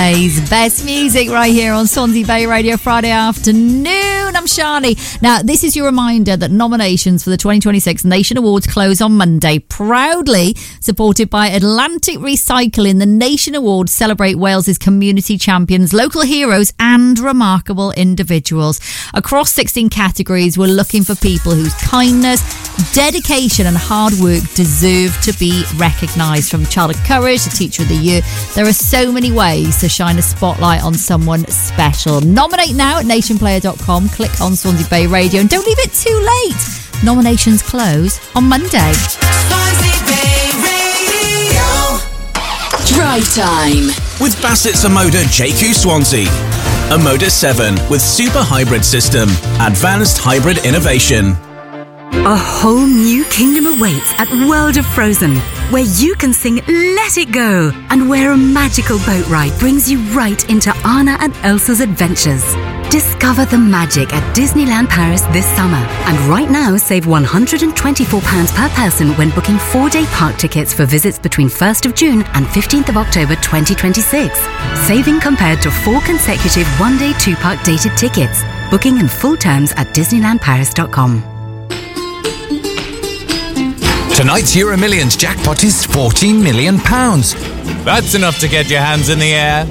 Day's best music right here on Swansea Bay Radio Friday afternoon. I'm Shani. Now, this is your reminder that nominations for the 2026 Nation Awards close on Monday. Proudly supported by Atlantic Recycling, the Nation Awards celebrate Wales's community champions, local heroes and remarkable individuals. Across 16 categories, we're looking for people whose kindness, dedication and hard work deserve to be recognised. From Child of Courage to Teacher of the Year, there are so many ways to shine a spotlight on someone special. Nominate now at nationplayer.com. Click on Swansea Bay Radio and don't leave it too late. Nominations close on Monday. Swansea Bay Radio. Drive time with Bassett's Amoda JQ Swansea. Amoda 7 with super hybrid system. Advanced hybrid innovation. A whole new kingdom awaits at World of Frozen, where you can sing Let It Go, and where a magical boat ride brings you right into Anna and Elsa's adventures. Discover the magic at Disneyland Paris this summer. And right now, save £124 per person when booking 4-day park tickets for visits between 1st of June and 15th of October 2026. Saving compared to 4 consecutive 1-day 2-park dated tickets. Booking and full terms at DisneylandParis.com. Tonight's Euro Millions jackpot is £14 million. That's enough to get your hands in the air.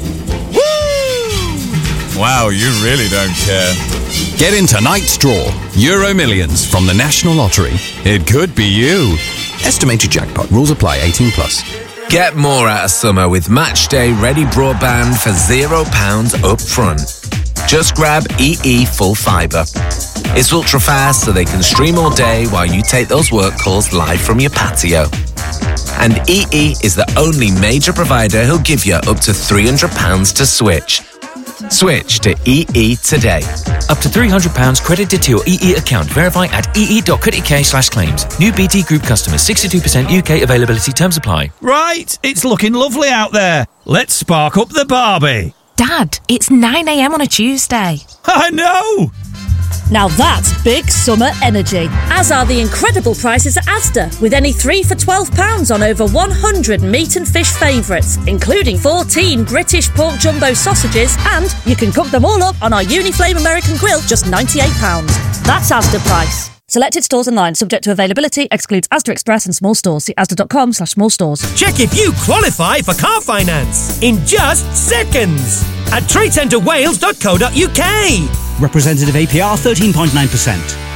Woo! Wow, you really don't care. Get in tonight's draw. Euro Millions from the National Lottery. It could be you. Estimated jackpot. Rules apply. 18+. Get more out of summer with Matchday Ready Broadband for £0 up front. Just grab EE Full Fibre. It's ultra fast so they can stream all day while you take those work calls live from your patio. And EE is the only major provider who'll give you up to £300 to switch. Switch to EE today. Up to £300 credited to your EE account. Verify at ee.co.uk/claims. New BT Group customers. 62% UK availability. Terms apply. Right, it's looking lovely out there. Let's spark up the Barbie. Dad, it's 9 a.m. on a Tuesday. I know! Now that's big summer energy, as are the incredible prices at Asda, with any 3 for £12 on over 100 meat and fish favourites, including 14 British pork jumbo sausages, and you can cook them all up on our Uniflame American Grill, just £98. That's Asda price. Selected stores online, subject to availability, excludes Asda Express and small stores. See asda.com/small stores. Check if you qualify for car finance in just seconds at tradecentrewales.co.uk. Representative APR 13.9%.